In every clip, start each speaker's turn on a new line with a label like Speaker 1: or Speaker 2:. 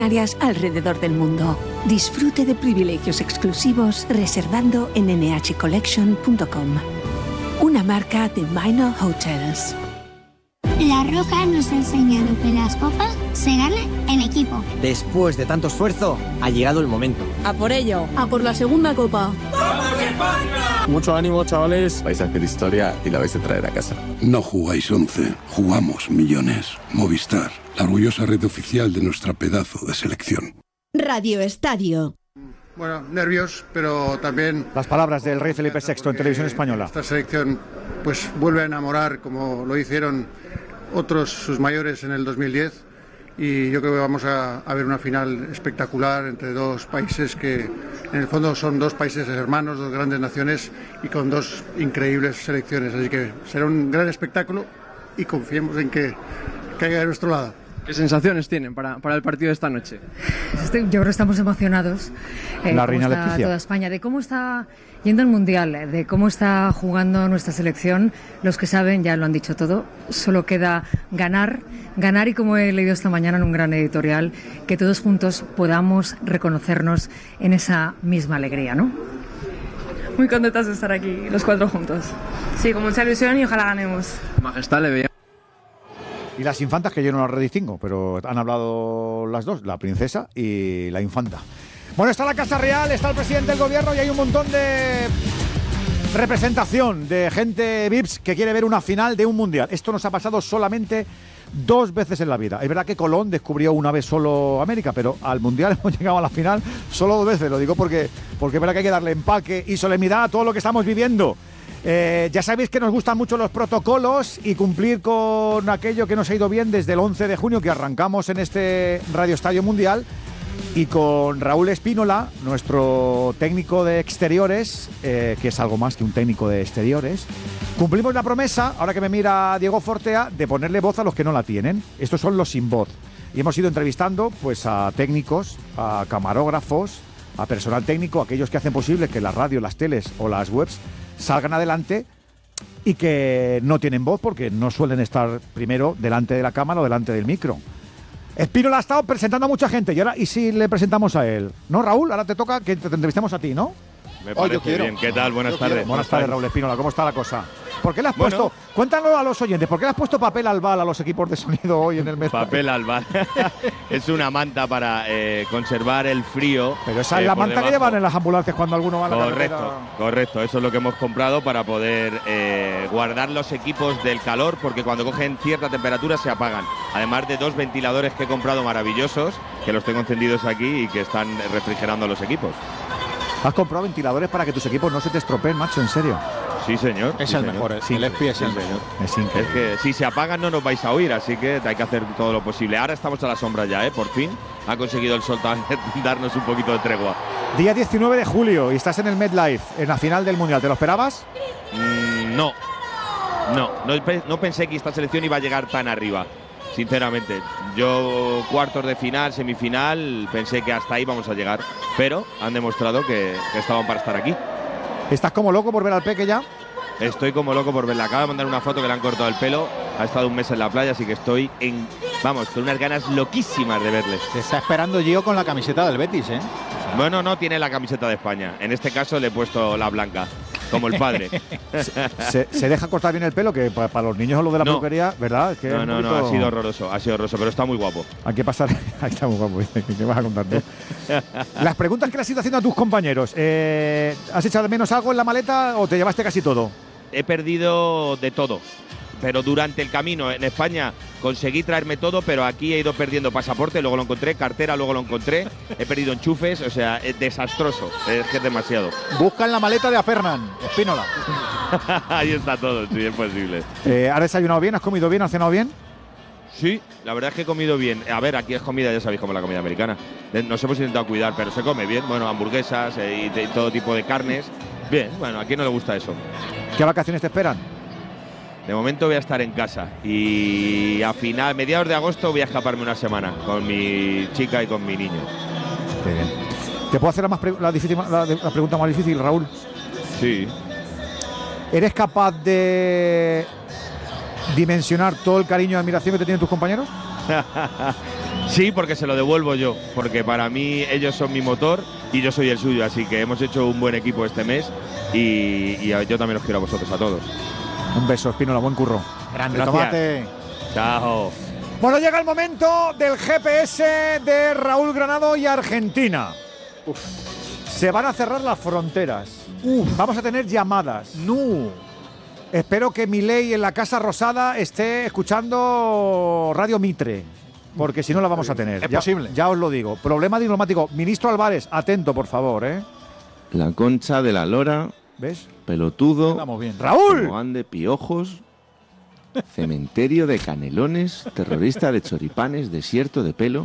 Speaker 1: alrededor del mundo. Disfrute de privilegios exclusivos reservando en nhcollection.com. Una marca de Minor Hotels.
Speaker 2: La Roja nos ha enseñado que las copas se ganan en equipo.
Speaker 3: Después de tanto esfuerzo, ha llegado el momento.
Speaker 4: A por ello, a por la segunda copa.
Speaker 5: ¡Vamos España!
Speaker 6: Mucho ánimo, chavales. Vais a hacer historia y la vais a traer a casa.
Speaker 7: No jugáis 11, jugamos millones. Movistar, la orgullosa red oficial de nuestra pedazo de selección.
Speaker 8: Radio Estadio.
Speaker 9: Bueno, nervios, pero también...
Speaker 10: Las palabras del rey Felipe VI en Televisión Española.
Speaker 9: Esta selección pues vuelve a enamorar, como lo hicieron otros sus mayores en el 2010, y yo creo que vamos a ver una final espectacular entre dos países que en el fondo son dos países hermanos, dos grandes naciones y con dos increíbles selecciones, así que será un gran espectáculo y confiemos en que caiga de nuestro lado.
Speaker 11: ¿Qué sensaciones tienen para el partido de esta noche?
Speaker 12: Yo creo que estamos emocionados.
Speaker 10: La reina
Speaker 12: está
Speaker 10: Leticia.
Speaker 12: Toda España, de cómo está yendo el Mundial, de cómo está jugando nuestra selección. Los que saben ya lo han dicho todo. Solo queda ganar, y como he leído esta mañana en un gran editorial, que todos juntos podamos reconocernos en esa misma alegría, ¿no?
Speaker 13: Muy contentas de estar aquí, los cuatro juntos. Sí, con mucha ilusión y ojalá ganemos.
Speaker 11: Majestad, le veía.
Speaker 10: Y las infantas, que yo no las redistingo, pero han hablado las dos, la princesa y la infanta. Bueno, está la Casa Real, está el presidente del gobierno y hay un montón de representación de gente VIPs que quiere ver una final de un mundial. Esto nos ha pasado solamente 2 veces en la vida. Es verdad que Colón descubrió una vez solo América, pero al mundial hemos llegado a la final solo 2 veces. Lo digo porque es verdad que hay que darle empaque y solemnidad a todo lo que estamos viviendo. Ya sabéis que nos gustan mucho los protocolos y cumplir con aquello que nos ha ido bien desde el 11 de junio que arrancamos en este Radio Estadio Mundial, y con Raúl Espínola, nuestro técnico de exteriores, que es algo más que un técnico de exteriores, cumplimos la promesa, ahora que me mira Diego Fortea, de ponerle voz a los que no la tienen. Estos son los sin voz. Y hemos ido entrevistando pues a técnicos, a camarógrafos, a personal técnico, aquellos que hacen posible que la radio, las teles o las webs salgan adelante y que no tienen voz porque no suelen estar primero delante de la cámara o delante del micro. Espínola ha estado presentando a mucha gente y si le presentamos a él, ¿no, Raúl? Ahora te toca que te entrevistemos a ti, ¿no?
Speaker 14: Me parece bien. ¿Qué tal? Buenas tardes.
Speaker 10: Buenas tardes, Raúl Espínola. ¿Cómo está la cosa? ¿Por qué le has puesto, cuéntanos a los oyentes, ¿por qué le has puesto papel albal a los equipos de sonido hoy en el mes?
Speaker 14: Papel albal. Es una manta para conservar el frío.
Speaker 10: Pero esa es la manta que llevan en las ambulancias cuando alguno va a la carretera.
Speaker 14: Correcto. Eso es lo que hemos comprado para poder guardar los equipos del calor, porque cuando cogen cierta temperatura se apagan. Además de 2 ventiladores que he comprado maravillosos, que los tengo encendidos aquí y que están refrigerando los equipos.
Speaker 10: ¿Has comprado ventiladores para que tus equipos no se te estropeen, macho? ¿En serio?
Speaker 14: Sí, señor.
Speaker 15: Es
Speaker 14: sí,
Speaker 15: el
Speaker 14: señor.
Speaker 15: mejor. El ESPI es el mejor.
Speaker 14: Es que si se apagan no nos vais a oír, así que hay que hacer todo lo posible. Ahora estamos a la sombra ya, por fin. Ha conseguido el sol darnos un poquito de tregua.
Speaker 10: Día 19 de julio y estás en el MetLife, en la final del Mundial. ¿Te lo esperabas?
Speaker 14: No pensé que esta selección iba a llegar tan arriba. Sinceramente, yo cuartos de final, semifinal, pensé que hasta ahí vamos a llegar, pero han demostrado que estaban para estar aquí.
Speaker 10: ¿Estás como loco por ver al Peque ya?
Speaker 14: Estoy como loco por verla. Acaba de mandar una foto que le han cortado el pelo, ha estado un mes en la playa, así que estoy con unas ganas loquísimas de verles.
Speaker 15: Te está esperando Gio con la camiseta del Betis, ¿eh?
Speaker 14: Bueno, no tiene la camiseta de España, en este caso le he puesto la blanca. Como el padre.
Speaker 10: ¿Se deja cortar bien el pelo? Que para los niños lo de la peluquería, ¿verdad? Que
Speaker 14: no, ha sido horroroso, pero está muy guapo.
Speaker 10: Hay que pasar. Ahí está muy guapo. ¿Qué vas a contar tú? Las preguntas que le has ido haciendo a tus compañeros. ¿Has echado de menos algo en la maleta o te llevaste casi todo?
Speaker 14: He perdido de todo. Pero durante el camino en España conseguí traerme todo, pero aquí he ido perdiendo pasaporte, luego lo encontré, cartera, luego lo encontré, he perdido enchufes, o sea, es desastroso, es que es demasiado.
Speaker 15: Busca en la maleta de a Fernán, Espínola.
Speaker 14: Ahí está todo, sí, es posible.
Speaker 10: ¿Has desayunado bien? ¿Has comido bien? ¿Has cenado bien?
Speaker 14: Sí, la verdad es que he comido bien. A ver, aquí es comida, ya sabéis cómo es la comida americana. Nos hemos intentado cuidar, pero se come bien. Bueno, hamburguesas y todo tipo de carnes. Bien, bueno, ¿a quién no le gusta eso?
Speaker 10: ¿Qué vacaciones te esperan?
Speaker 14: De momento voy a estar en casa y a mediados de agosto voy a escaparme una semana con mi chica y con mi niño.
Speaker 10: Qué bien. ¿Te puedo hacer la pregunta más difícil, Raúl?
Speaker 14: Sí.
Speaker 10: ¿Eres capaz de dimensionar todo el cariño y admiración que te tienen tus compañeros?
Speaker 14: Sí, porque se lo devuelvo yo, porque para mí ellos son mi motor y yo soy el suyo, así que hemos hecho un buen equipo este mes y yo también os quiero a vosotros, a todos.
Speaker 10: Un beso, Espínola, buen curro.
Speaker 15: Grande
Speaker 14: Gracias.
Speaker 15: Tomate.
Speaker 14: Chao.
Speaker 10: Bueno, llega el momento del GPS de Raúl Granado y Argentina. Se van a cerrar las fronteras. Vamos a tener llamadas. Espero que Milei en la Casa Rosada esté escuchando Radio Mitre, porque si no la vamos a tener.
Speaker 15: Es posible.
Speaker 10: Ya os lo digo. Problema diplomático. Ministro Álvarez, atento, por favor, ¿eh?
Speaker 6: La concha de la lora.
Speaker 10: ¿Ves?
Speaker 6: Pelotudo.
Speaker 15: Vamos bien.
Speaker 10: ¡Raúl!
Speaker 6: Como ande piojos. Cementerio de canelones. Terrorista de choripanes. Desierto de pelo.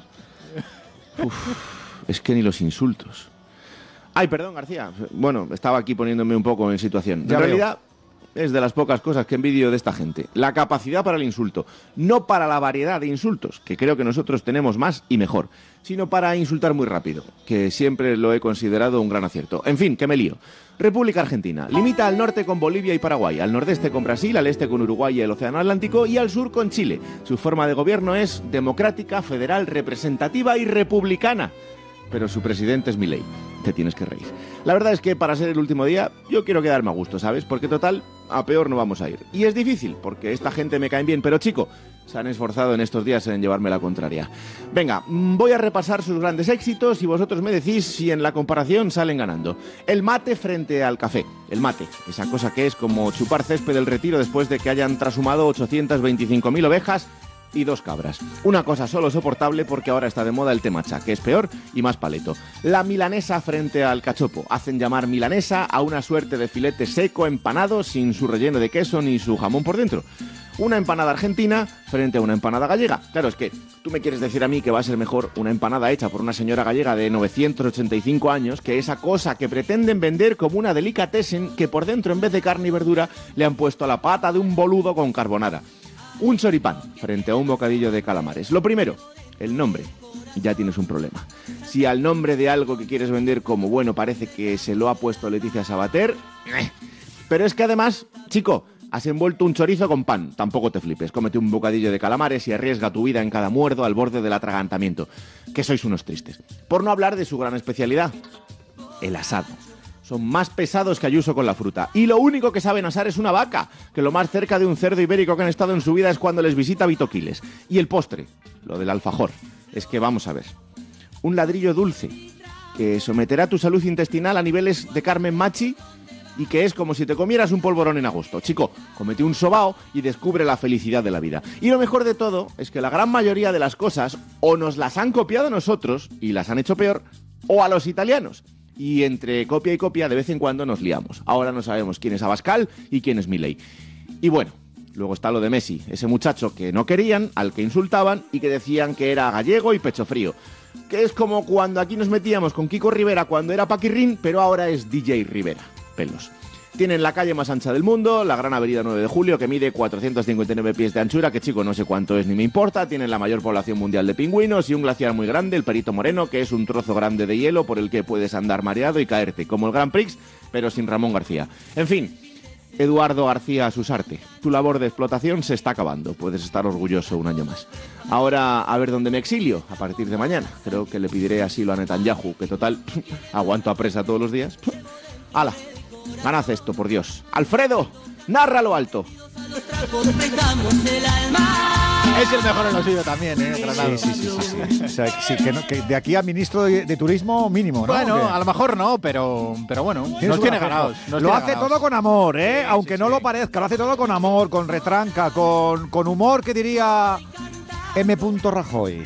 Speaker 6: Es que ni los insultos. Ay, perdón, García. Bueno, estaba aquí poniéndome un poco en situación. En realidad, es de las pocas cosas que envidio de esta gente. La capacidad para el insulto. No para la variedad de insultos, que creo que nosotros tenemos más y mejor, sino para insultar muy rápido, que siempre lo he considerado un gran acierto. En fin, que me lío. República Argentina. Limita al norte con Bolivia y Paraguay, al nordeste con Brasil, al este con Uruguay y el Océano Atlántico y al sur con Chile. Su forma de gobierno es democrática, federal, representativa y republicana. Pero su presidente es Milei. Te tienes que reír. La verdad es que para ser el último día yo quiero quedarme a gusto, ¿sabes? Porque total, a peor no vamos a ir. Y es difícil, porque esta gente me cae bien, pero chico, se han esforzado en estos días en llevarme la contraria. Venga, voy a repasar sus grandes éxitos y vosotros me decís si en la comparación salen ganando. El mate frente al café. El mate, esa cosa que es como chupar césped del Retiro después de que hayan trashumado 825.000 ovejas y 2 cabras. Una cosa solo soportable porque ahora está de moda el té matcha, que es peor y más paleto. La milanesa frente al cachopo. Hacen llamar milanesa a una suerte de filete seco empanado sin su relleno de queso ni su jamón por dentro. Una empanada argentina frente a una empanada gallega. Claro, es que tú me quieres decir a mí que va a ser mejor una empanada hecha por una señora gallega de 985 años que esa cosa que pretenden vender como una delicatessen que por dentro en vez de carne y verdura le han puesto la pata de un boludo con carbonara. Un choripán frente a un bocadillo de calamares. Lo primero, el nombre. Ya tienes un problema. Si al nombre de algo que quieres vender como bueno parece que se lo ha puesto Leticia Sabater... Pero es que además, chico, has envuelto un chorizo con pan. Tampoco te flipes. Cómete un bocadillo de calamares y arriesga tu vida en cada muerdo al borde del atragantamiento. Que sois unos tristes. Por no hablar de su gran especialidad, el asado. Son más pesados que Ayuso con la fruta. Y lo único que saben asar es una vaca, que lo más cerca de un cerdo ibérico que han estado en su vida es cuando les visita Vito Quiles. Y el postre, lo del alfajor. Es que vamos a ver. Un ladrillo dulce, que someterá tu salud intestinal a niveles de Carmen Machi y que es como si te comieras un polvorón en agosto. Chico, cómete un sobao y descubre la felicidad de la vida. Y lo mejor de todo es que la gran mayoría de las cosas o nos las han copiado nosotros y las han hecho peor, o a los italianos. Y entre copia y copia de vez en cuando nos liamos. Ahora no sabemos quién es Abascal y quién es Milei. Y bueno, luego está lo de Messi, ese muchacho que no querían, al que insultaban y que decían que era gallego y pecho frío. Que es como cuando aquí nos metíamos con Kiko Rivera cuando era Paquirrín, pero ahora es DJ Rivera. Pelos. Tienen la calle más ancha del mundo, la gran avenida 9 de Julio, que mide 459 pies de anchura, que chico, no sé cuánto es ni me importa. Tienen la mayor población mundial de pingüinos y un glaciar muy grande, el Perito Moreno, que es un trozo grande de hielo por el que puedes andar mareado y caerte, como el Grand Prix, pero sin Ramón García. En fin, Eduardo García Susarte, tu labor de explotación se está acabando. Puedes estar orgulloso un año más. Ahora, a ver dónde me exilio a partir de mañana. Creo que le pediré asilo a Netanyahu, que total, aguanto a presa todos los días. ¡Hala! Ganad esto, por Dios. ¡Alfredo! ¡Nárralo alto!
Speaker 15: Es el mejor en lo suyo también, Granado.
Speaker 10: Sí. O sea, sí, que de aquí a ministro de Turismo mínimo, ¿no?
Speaker 15: Bueno, a lo mejor no, pero bueno, nos tiene ganados.
Speaker 10: Lo hace todo con amor, ¿eh? Sí, aunque no lo parezca, lo hace todo con amor, con retranca, con humor, que diría M. Rajoy.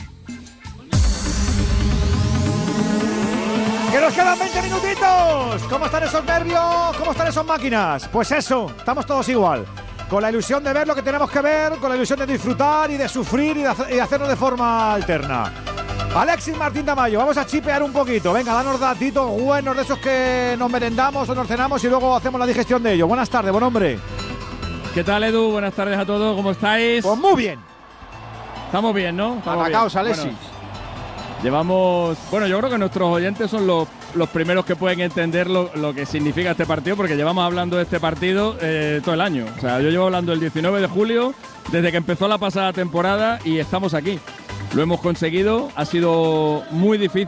Speaker 10: ¡Que nos quedan 20 minutitos! ¿Cómo están esos nervios? ¿Cómo están esas máquinas? Pues eso, estamos todos igual. Con la ilusión de ver lo que tenemos que ver, con la ilusión de disfrutar y de sufrir y de hacerlo de forma alterna. Alexis Martín Tamayo, vamos a chipear un poquito. Venga, danos datitos buenos de esos que nos merendamos o nos cenamos y luego hacemos la digestión de ellos. Buenas tardes, buen hombre.
Speaker 16: ¿Qué tal, Edu? Buenas tardes a todos, ¿cómo estáis?
Speaker 10: Pues muy bien.
Speaker 16: Estamos bien, ¿no?
Speaker 15: Atacaos, Alexis.
Speaker 16: Llevamos... Bueno, yo creo que nuestros oyentes son los primeros que pueden entender lo que significa este partido, porque llevamos hablando de este partido todo el año. O sea, yo llevo hablando el 19 de julio, desde que empezó la pasada temporada, y estamos aquí. Lo hemos conseguido, ha sido muy difícil